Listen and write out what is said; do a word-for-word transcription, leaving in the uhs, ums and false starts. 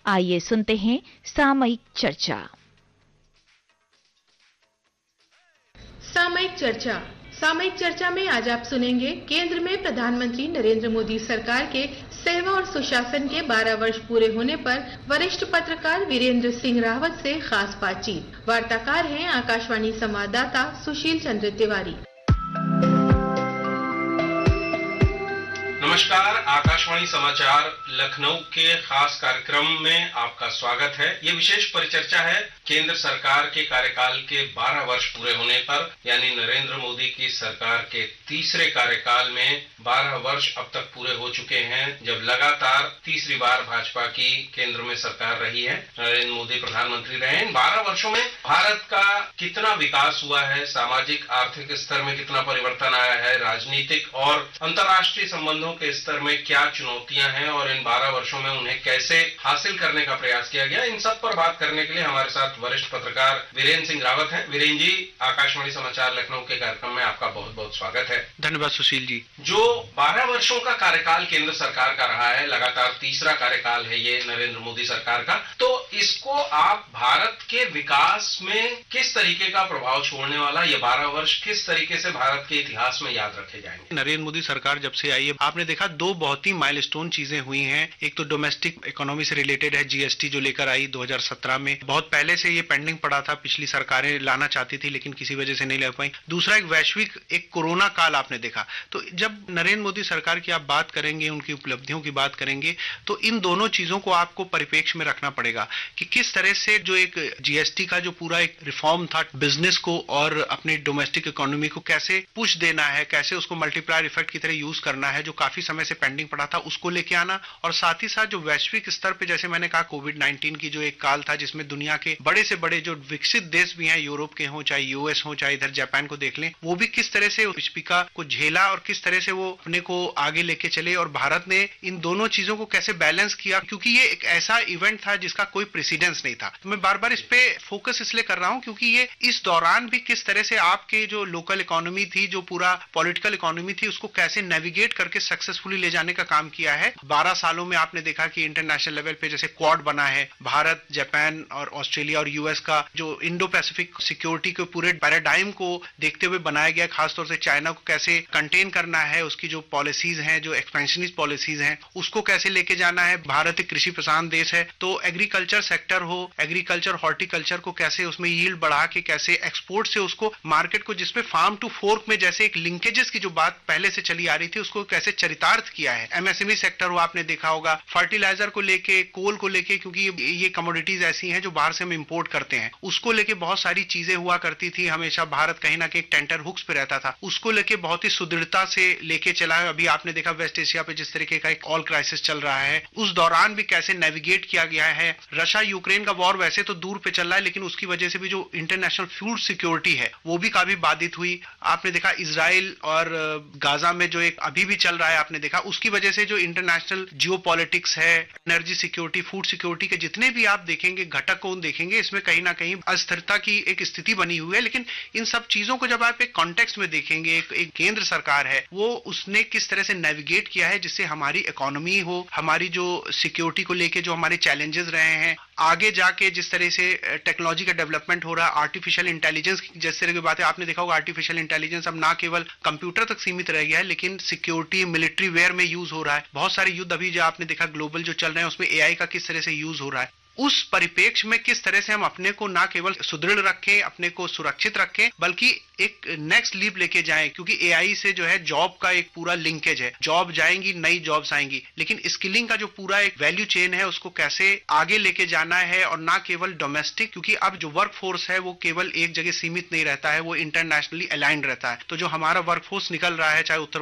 आइए सुनते हैं सामयिक चर्चा। सामयिक चर्चा सामयिक चर्चा में आज आप सुनेंगे केंद्र में प्रधानमंत्री नरेंद्र मोदी सरकार के सेवा और सुशासन के बारह वर्ष पूरे होने पर वरिष्ठ पत्रकार वीरेंद्र सिंह रावत से खास बातचीत। वार्ताकार हैं आकाशवाणी संवाददाता सुशील चंद्र तिवारी। नमस्कार, आकाशवाणी समाचार लखनऊ के खास कार्यक्रम में आपका स्वागत है। ये विशेष परिचर्चा है केंद्र सरकार के कार्यकाल के बारह वर्ष पूरे होने पर, यानी नरेंद्र मोदी की सरकार के तीसरे कार्यकाल में बारह वर्ष अब तक पूरे हो चुके हैं, जब लगातार तीसरी बार भाजपा की केंद्र में सरकार रही है। नरेंद्र मोदी प्रधानमंत्री रहे। इन बारह वर्षों में भारत का कितना विकास हुआ है, सामाजिक आर्थिक स्तर में कितना परिवर्तन आया है, राजनीतिक और अंतर्राष्ट्रीय संबंधों के स्तर में क्या चुनौतियां हैं और इन बारह वर्षों में उन्हें कैसे हासिल करने का प्रयास किया गया, इन सब पर बात करने के लिए हमारे साथ वरिष्ठ पत्रकार वीरेंद्र सिंह रावत हैं। वीरेंद्र जी, आकाशवाणी समाचार लखनऊ के कार्यक्रम में आपका बहुत बहुत स्वागत है। धन्यवाद सुशील जी। जो बारह वर्षों का कार्यकाल केंद्र सरकार का रहा है, लगातार तीसरा कार्यकाल है ये नरेंद्र मोदी सरकार का, तो इसको आप भारत के विकास में किस तरीके का प्रभाव छोड़ने वाला ये बारह वर्ष किस तरीके से भारत के इतिहास में याद रखे जाएंगे? नरेंद्र मोदी सरकार जब से आई है, आपने देखा दो बहुत ही माइलस्टोन चीजें हुई हैं। एक तो डोमेस्टिक इकोनॉमी से रिलेटेड है, जीएसटी जो लेकर आई दो हज़ार सत्रह में। बहुत पहले से ये पेंडिंग पड़ा था, पिछली सरकारें लाना चाहती थी लेकिन किसी वजह से नहीं ले पाई। दूसरा एक वैश्विक एक कोरोना काल आपने देखा। तो जब नरेंद्र मोदी सरकार की आप बात करेंगे, उनकी उपलब्धियों की बात करेंगे, तो इन दोनों चीजों को आपको परिप्रेक्ष्य में रखना पड़ेगा कि किस तरह से जो एक जीएसटी का जो पूरा एक रिफॉर्म था, बिजनेस को और अपनी डोमेस्टिक इकोनॉमी को कैसे पुश देना है, कैसे उसको मल्टीप्लायर इफेक्ट की तरह यूज करना है, जो काफी समय से पेंडिंग पड़ा था, उसको लेके आना। और साथ ही साथ जो वैश्विक स्तर पे, जैसे मैंने कहा, कोविड नाइनटीन की जो एक काल था जिसमें दुनिया के बड़े से बड़े जो विकसित देश भी हैं, यूरोप के हों, चाहे यूएस हो, चाहे इधर जापान को देख लें, वो भी किस तरह से विश्विका को झेला और किस तरह से वो अपने को आगे लेके चले, और भारत ने इन दोनों चीजों को कैसे बैलेंस किया, क्योंकि ये एक ऐसा इवेंट था जिसका कोई प्रेसिडेंस नहीं था। तो मैं बार बार इस पे फोकस इसलिए कर रहा हूं क्योंकि ये इस दौरान भी किस तरह से आपके जो लोकल इकोनॉमी थी, जो पूरा पॉलिटिकल इकोनॉमी थी, उसको कैसे नेविगेट करके सक्सेसफुली ले जाने का काम किया है। बारह सालों में आपने देखा कि इंटरनेशनल लेवल पे जैसे क्वाड बना है, भारत, जापान और ऑस्ट्रेलिया और यूएस का जो इंडो पैसिफिक सिक्योरिटी के पूरे पैराडाइम को देखते हुए बनाया गया, खासतौर से चाइना को कैसे कंटेन करना है, उसकी जो पॉलिसीज हैं, जो एक्सपेंशनिस्ट पॉलिसीज हैं, उसको कैसे लेके जाना है। भारत एक कृषि प्रधान देश है, तो एग्रीकल्चर सेक्टर हो, एग्रीकल्चर हॉर्टिकल्चर को कैसे उसमें यील्ड बढ़ा के कैसे एक्सपोर्ट से उसको मार्केट को, जिसमें फार्म टू फोर्क में जैसे एक लिंकेजेस की जो बात पहले से चली आ रही थी, उसको कैसे चरितार्थ किया है। एमएसएमई सेक्टर हो, आपने देखा होगा, फर्टिलाइजर को लेके, कोल को लेके, क्योंकि ये कमोडिटीज ऐसी हैं जो बाहर से हम इंपोर्ट करते हैं, उसको लेके बहुत सारी चीजें हुआ करती थी। हमेशा भारत कहीं ना कहीं टेंटर हुक्स पे रहता था, उसको लेके बहुत ही सुदृढ़ता से लेके चला है। अभी आपने देखा वेस्ट एशिया पे जिस तरीके का एक ऑल क्राइसिस चल रहा है, उस दौरान भी कैसे नेविगेट किया गया है। रशिया यूक्रेन का वॉर वैसे तो दूर पे चल रहा है, लेकिन उसकी वजह से भी जो इंटरनेशनल फूड सिक्योरिटी है वो भी काफी बाधित हुई। आपने देखा इजराइल और गाजा में जो एक अभी भी चल रहा है, आपने देखा उसकी वजह से जो इंटरनेशनल जियोपॉलिटिक्स है, एनर्जी सिक्योरिटी, फूड सिक्योरिटी के जितने भी आप देखेंगे घटक को देखेंगे, इसमें कहीं ना कहीं अस्थिरता की एक स्थिति बनी हुई है। लेकिन इन सब चीजों को जब आप एक कॉन्टेक्स्ट में देखेंगे, एक, एक केंद्र सरकार है, वो उसने किस तरह से नेविगेट किया है जिससे हमारी इकोनॉमी हो, हमारी जो सिक्योरिटी को लेके जो हमारे चैलेंजेस रहे हैं, आगे जाके जिस तरह से टेक्नोलॉजी का डेवलपमेंट हो रहा है, आर्टिफिशियल इंटेलिजेंस जिस तरह की बात है, आपने देखा होगा आर्टिफिशियल इंटेलिजेंस अब ना केवल कंप्यूटर तक सीमित रह गया है, लेकिन सिक्योरिटी, मिलिट्री वेयर में यूज हो रहा है। बहुत सारे युद्ध अभी जो आपने देखा ग्लोबल जो चल रहे हैं, उसमें एआई का किस तरह से यूज हो रहा है। उस परिप्रेक्ष्य में किस तरह से हम अपने को ना केवल सुदृढ़ रखें, अपने को सुरक्षित रखें, बल्कि एक नेक्स्ट लीप लेके जाएं, क्योंकि एआई से जो है जॉब का एक पूरा लिंकेज है। जॉब जाएंगी, नई जॉब्स आएंगी, लेकिन स्किलिंग का जो पूरा एक वैल्यू चेन है उसको कैसे आगे लेके जाना है, और ना केवल डोमेस्टिक, क्योंकि अब जो वर्क फोर्स है वो केवल एक जगह सीमित नहीं रहता है, वो इंटरनेशनली अलाइंड रहता है। तो जो हमारा वर्क फोर्स निकल रहा है, चाहे उत्तर